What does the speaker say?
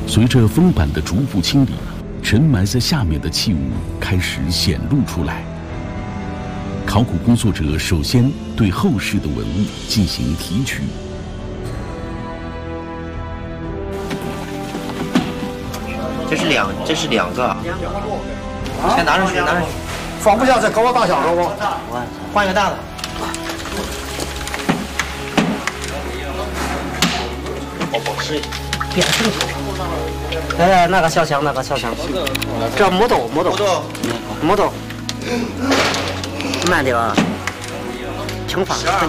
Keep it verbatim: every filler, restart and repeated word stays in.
随着封板的逐步清理，沉埋在下面的器物开始显露出来。考古工作者首先对后世的文物进行提取。 这是两，这是两个。先拿上去，拿上去。 放不下，再搞个大小的不？ 换一个大的。我保持变顺手。哎，那个小枪，那个小枪，这木头，木头，木头，慢点啊，轻放。